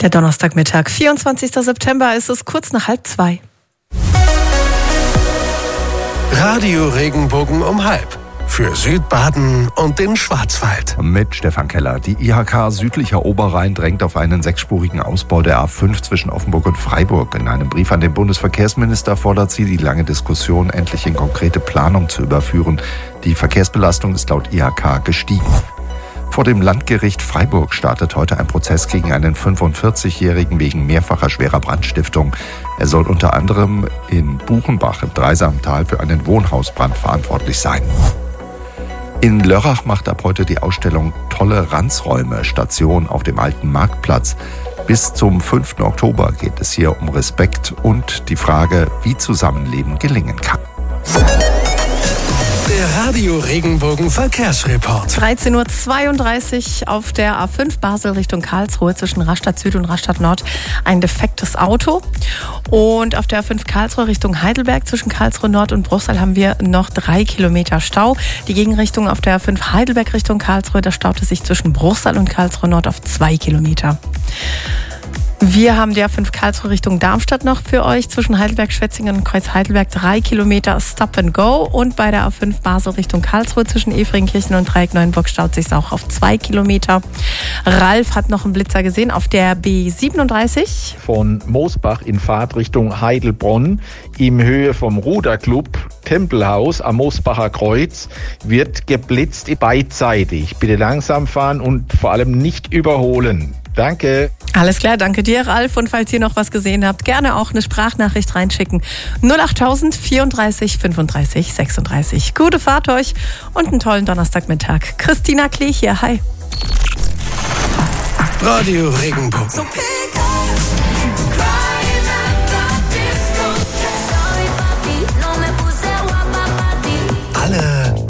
Der Donnerstagmittag, 24. September, ist es kurz nach 1:30. Radio Regenbogen um 1:30. Für Südbaden und den Schwarzwald. Mit Stefan Keller. Die IHK Südlicher Oberrhein drängt auf einen 6-spurigen Ausbau der A5 zwischen Offenburg und Freiburg. In einem Brief an den Bundesverkehrsminister fordert sie, die lange Diskussion endlich in konkrete Planung zu überführen. Die Verkehrsbelastung ist laut IHK gestiegen. Vor dem Landgericht Freiburg startet heute ein Prozess gegen einen 45-Jährigen wegen mehrfacher schwerer Brandstiftung. Er soll unter anderem in Buchenbach im Dreisamtal für einen Wohnhausbrand verantwortlich sein. In Lörrach macht ab heute die Ausstellung Toleranzräume Station auf dem alten Marktplatz. Bis zum 5. Oktober geht es hier um Respekt und die Frage, wie Zusammenleben gelingen kann. Der Radio Regenbogen Verkehrsreport. 13:32 Uhr auf der A5 Basel Richtung Karlsruhe zwischen Rastatt Süd und Rastatt Nord ein defektes Auto. Und auf der A5 Karlsruhe Richtung Heidelberg zwischen Karlsruhe Nord und Bruchsal haben wir noch 3 Kilometer Stau. Die Gegenrichtung auf der A5 Heidelberg Richtung Karlsruhe, da staut es sich zwischen Bruchsal und Karlsruhe Nord auf 2 Kilometer. Wir haben die A5 Karlsruhe Richtung Darmstadt noch für euch. Zwischen Heidelberg, Schwetzingen und Kreuz Heidelberg 3 Kilometer Stop and Go. Und bei der A5 Basel Richtung Karlsruhe zwischen Efringkirchen und Dreieck Neuenburg staut sich auch auf 2 Kilometer. Ralf hat noch einen Blitzer gesehen auf der B37. Von Moosbach in Fahrtrichtung Heidelbronn im Höhe vom Ruderclub Tempelhaus am Moosbacher Kreuz wird geblitzt beidseitig. Bitte langsam fahren und vor allem nicht überholen. Danke. Alles klar, danke dir, Ralf. Und falls ihr noch was gesehen habt, gerne auch eine Sprachnachricht reinschicken. 08000 34 35 36. Gute Fahrt euch und einen tollen Donnerstagmittag. Christina Klee hier, hi. Radio Regenbogen. So pick up.